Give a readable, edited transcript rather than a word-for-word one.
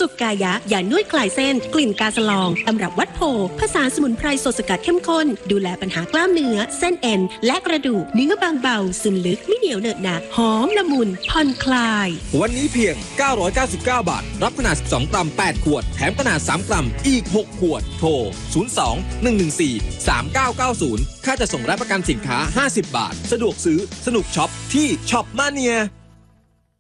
สุกายะยานวดคลายเส้นกลิ่นกาสลองตำรับวัดโพผสานสมุนไพรสดสกัดเข้มข้นดูแลปัญหากล้ามเนื้อเส้นเอ็นและกระดูกเนื้อบางเบาซึมลึกไม่เหนียวเหนอะหนะหอมละมุนผ่อนคลายวันนี้เพียง999 บาทรับขนาด12กรัม8ขวดแถมขนาด3กรัมอีก6ขวดโทร02-114-3990ค่าจะส่งและประกันสินค้า50 บาทสะดวกซื้อสนุกช็อปที่ช็อปมาเนีย